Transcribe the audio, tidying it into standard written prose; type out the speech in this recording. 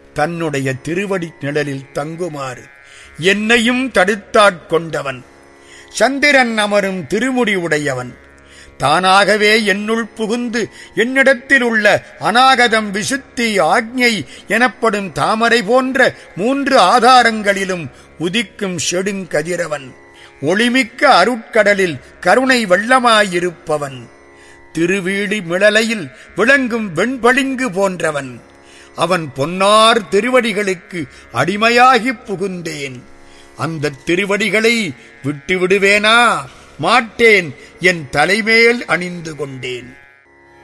தன்னுடைய திருவடி நிழலில் தங்குமாறு என்னையும் தடுத்தாட்கொண்டவன். சந்திரன் அமரும் திருமுடி உடையவன். தானாகவே என்னுள் புகுந்து என்னிடத்தில் உள்ள அநாகதம், விசுத்தி, ஆக்ஞை எனப்படும் தாமரை போன்ற 3 ஆதாரங்களிலும் உதிக்கும் செடுங்கதிரவன். ஒளிமிக்க அருட்கடலில் கருணை வெள்ளமாயிருப்பவன். திருவீழி மிளலையில் விளங்கும் வெண்பளிங்கு போன்றவன். அவன் பொன்னார் திருவடிகளுக்கு அடிமையாகிப் புகுந்தேன். அந்த திருவடிகளை விட்டு விடுவேனா? மாட்டேன். என் தலைமேல் அணிந்து கொண்டேன்.